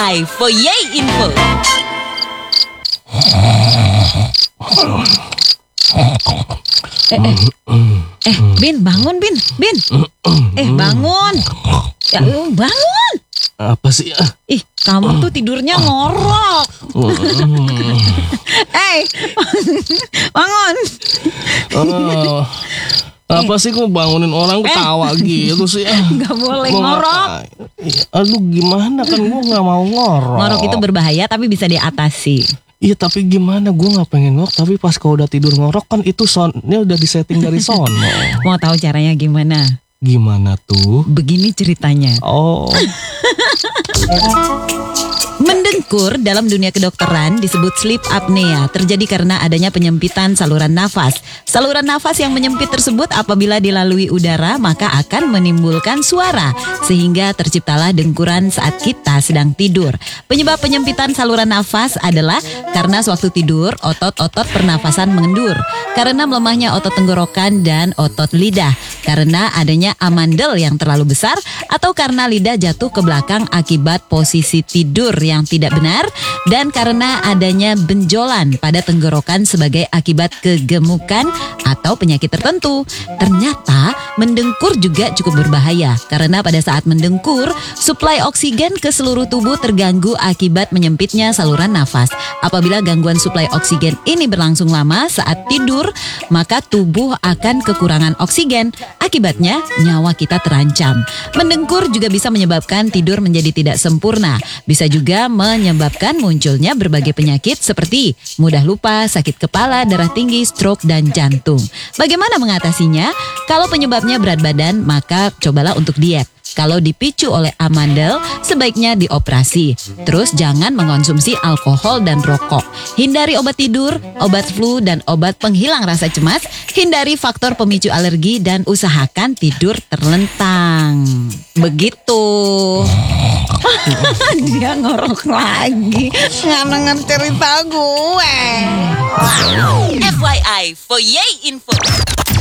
FYI for Yay Info. Bin, bangun Bin. Bangun. Ya lu bangun. Apa sih? Ih, kamu tuh tidurnya ngorok. Bangun. Apa sih kok bangunin orang ketawa gitu sih? Gak boleh ngorok. Aduh gimana kan gue gak mau ngorok. Ngorok itu berbahaya tapi bisa diatasi. Iya tapi gimana, gue gak pengen ngorok. Tapi pas kau udah tidur ngorok kan itu soundnya udah disetting dari sono. Mau tahu caranya gimana? Gimana tuh? Begini ceritanya. Oh. Mendengkur dalam dunia kedokteran disebut sleep apnea, terjadi karena adanya penyempitan saluran nafas. Saluran nafas yang menyempit tersebut apabila dilalui udara maka akan menimbulkan suara, sehingga terciptalah dengkuran saat kita sedang tidur. Penyebab penyempitan saluran nafas adalah karena sewaktu tidur otot-otot pernafasan mengendur, karena melemahnya otot tenggorokan dan otot lidah, karena adanya amandel yang terlalu besar, atau karena lidah jatuh ke belakang akibat posisi tidur yang tidak benar, dan karena adanya benjolan pada tenggorokan sebagai akibat kegemukan atau penyakit tertentu. Ternyata mendengkur juga cukup berbahaya karena pada saat mendengkur suplai oksigen ke seluruh tubuh terganggu akibat menyempitnya saluran nafas. Apabila gangguan suplai oksigen ini berlangsung lama saat tidur, maka tubuh akan kekurangan oksigen. Akibatnya nyawa kita terancam. Mendengkur juga bisa menyebabkan tidur menjadi tidak sempurna. Bisa juga menyebabkan munculnya berbagai penyakit seperti mudah lupa, sakit kepala, darah tinggi, stroke, dan jantung. Bagaimana mengatasinya? Kalau penyebabnya berat badan, maka cobalah untuk diet. Kalau dipicu oleh amandel, sebaiknya dioperasi. Terus jangan mengonsumsi alkohol dan rokok. Hindari obat tidur, obat flu, dan obat penghilang rasa cemas. Hindari faktor pemicu alergi dan usahakan tidur terlentang. Begitu. Dia ngorok lagi. Nggak denger cerita gue. FYI for Yay Info.